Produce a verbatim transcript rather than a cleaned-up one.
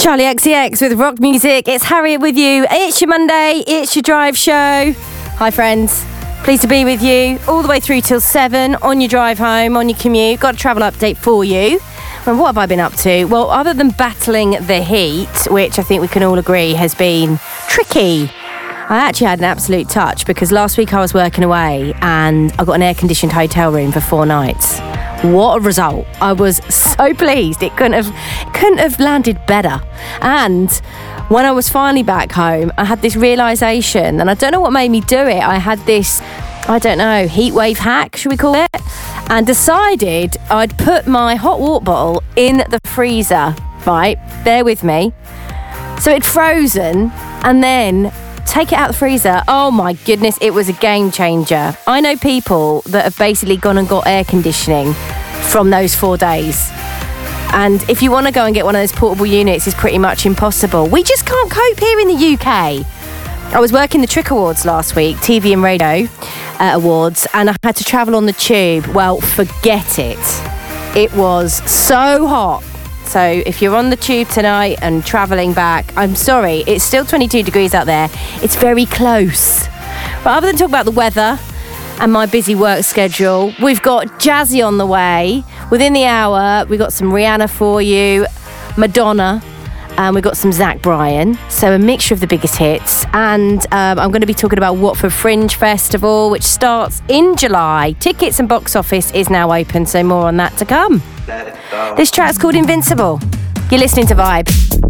Charlie X C X with rock music. It's Harriet with you. It's your Monday. It's your drive show. Hi, friends. Pleased to be with you all the way through till seven on your drive home, on your commute. Got a travel update for you. And what have I been up to? Well, other than battling the heat, which I think we can all agree has been tricky, I actually had an absolute touch because last week I was working away and I got an air-conditioned hotel room for four nights. What a result. I was so pleased. It couldn't have couldn't have landed better. And when I was finally back home, I had this realisation, and I don't know what made me do it. I had this, I don't know, heat wave hack, should we call it? And decided I'd put my hot water bottle in the freezer, right? Bear with me. So it'd frozen, and then take it out the freezer. Oh my goodness, it was a game changer. I know people that have basically gone and got air conditioning from those four days. And if you want to go and get one of those portable units, it's pretty much impossible. We just can't cope here in the U K. I was working the Trick Awards last week, T V and Radio uh, Awards, and I had to travel on the tube. Well, forget it. It was so hot. So if you're on the tube tonight and travelling back, I'm sorry, it's still twenty-two degrees out there. It's very close. But other than talk about the weather and my busy work schedule, we've got Jazzy on the way. Within the hour, we've got some Rihanna for you, Madonna, and we've got some Zach Bryan. So a mixture of the biggest hits. And um, I'm going to be talking about Watford Fringe Festival, which starts in July. Tickets and box office is now open, so more on that to come. This track's called Invincible. You're listening to Vibe.